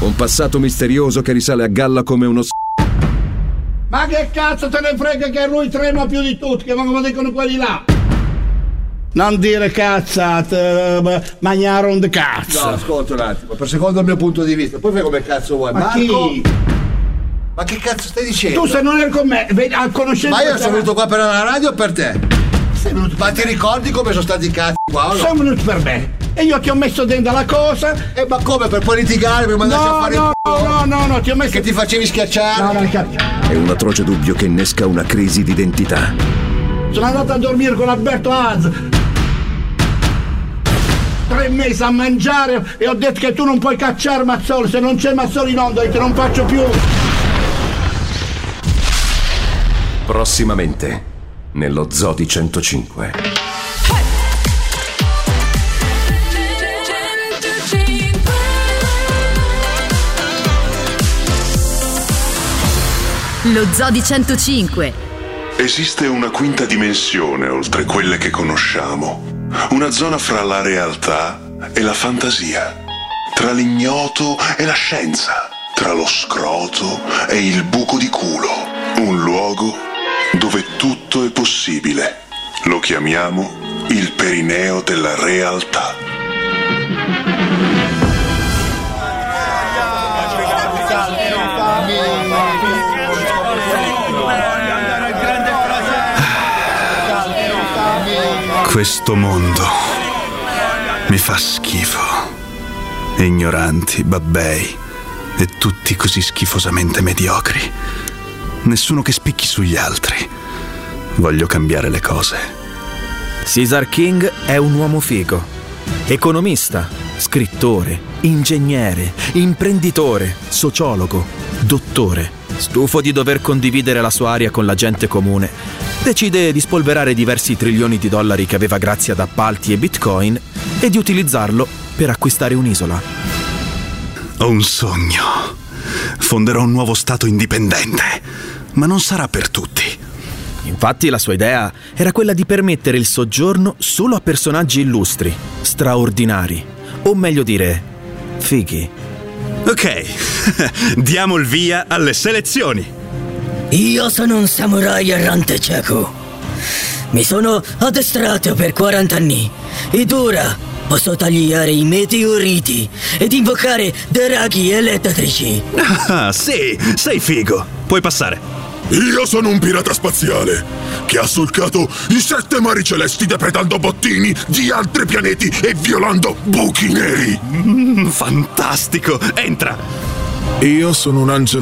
Un passato misterioso che risale a galla come uno Ma che cazzo te ne frega che lui trema più di tutti, che come dicono quelli là? Non dire cazzate, mangiare un cazzo. No, ascolta un attimo, per secondo il mio punto di vista, poi fai come cazzo vuoi. Ma chi? Ma che cazzo stai dicendo? Tu se non eri con me, a conoscenza. Ma io sono venuto qua per la radio o per te? Sei venuto. Ma ti ricordi come sono stati i cazzi qua o no? Sono venuto per me. E io ti ho messo dentro la cosa. Ma come? Per poi litigare, per mandarci a fare il culo? No, ti ho messo. Che ti facevi schiacciare? No. È un atroce dubbio che innesca una crisi d'identità. Sono andato a dormire con Alberto Az. 3 mesi a mangiare e ho detto che tu non puoi cacciare Mazzoli. Se non c'è Mazzoli in onda, io te non faccio più. Prossimamente, nello Zoo di 105. Lo Zoo di 105. Esiste una quinta dimensione oltre quelle che conosciamo. Una zona fra la realtà e la fantasia. Tra l'ignoto e la scienza. Tra lo scroto e il buco di culo. Un luogo dove tutto è possibile. Lo chiamiamo il perineo della realtà. Questo mondo mi fa schifo. Ignoranti, babbei e tutti così schifosamente mediocri. Nessuno che spicchi sugli altri. Voglio cambiare le cose. Cesar King è un uomo figo. Economista, scrittore, ingegnere, imprenditore, sociologo, dottore. Stufo di dover condividere la sua aria con la gente comune, decide di spolverare diversi trilioni di dollari che aveva grazie ad appalti e bitcoin e di utilizzarlo per acquistare un'isola. Ho un sogno. Fonderò un nuovo stato indipendente, ma non sarà per tutti. Infatti la sua idea era quella di permettere il soggiorno solo a personaggi illustri, straordinari, o meglio dire, fighi. Ok, diamo il via alle selezioni. Io sono un samurai errante cieco. Mi sono addestrato per 40 anni ed ora posso tagliare i meteoriti ed invocare draghi elettrici. Ah, sì, sei figo. Puoi passare. Io sono un pirata spaziale che ha solcato i 7 mari celesti depredando bottini di altri pianeti e violando buchi neri. Fantastico, entra. Io sono un angelo